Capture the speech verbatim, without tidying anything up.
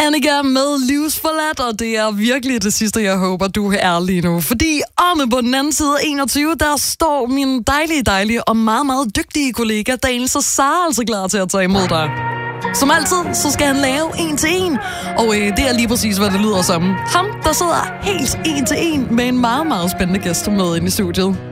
Annika med Livsforladt, og det er virkelig det sidste, jeg håber, du er lige nu. Fordi omme på den anden side af enogtyve, der står min dejlige, dejlige og meget, meget dygtige kollega Daniel Cesar altså klar til at tage imod dig. Som altid, så skal han lave en til en, og øh, det er lige præcis, hvad det lyder som. Ham, der sidder helt en til en med en meget, meget spændende gæst med ind i studiet.